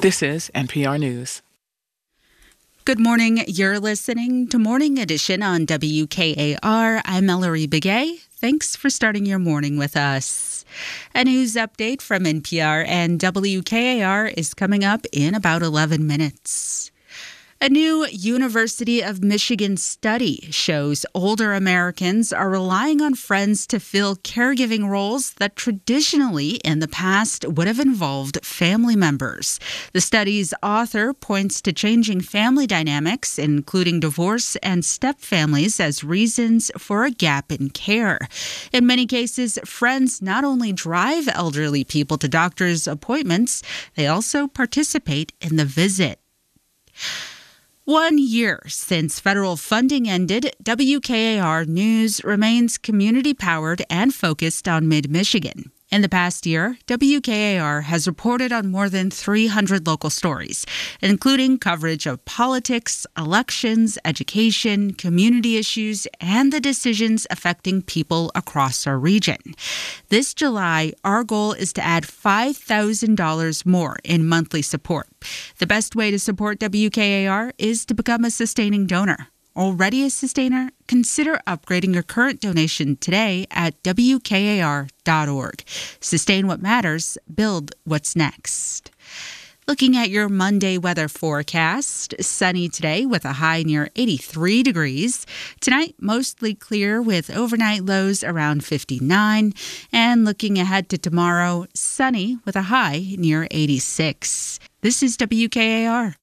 This is NPR News. Good morning. You're listening to Morning Edition on WKAR. I'm Ellery Begay. Thanks for starting your morning with us. A news update from NPR and WKAR is coming up in about 11 minutes. A new University of Michigan study shows older Americans are relying on friends to fill caregiving roles that traditionally in the past would have involved family members. The study's author points to changing family dynamics, including divorce and stepfamilies, as reasons for a gap in care. In many cases, friends not only drive elderly people to doctor's appointments, they also participate in the visit. 1 year since federal funding ended, WKAR News remains community-powered and focused on Mid-Michigan. In the past year, WKAR has reported on more than 300 local stories, including coverage of politics, elections, education, community issues, and the decisions affecting people across our region. This July, our goal is to add $5,000 more in monthly support. The best way to support WKAR is to become a sustaining donor. Already a sustainer? Consider upgrading your current donation today at WKAR.org. Sustain what matters, build what's next. Looking at your Monday weather forecast, sunny today with a high near 83 degrees. Tonight, mostly clear with overnight lows around 59. And looking ahead to tomorrow, sunny with a high near 86. This is WKAR.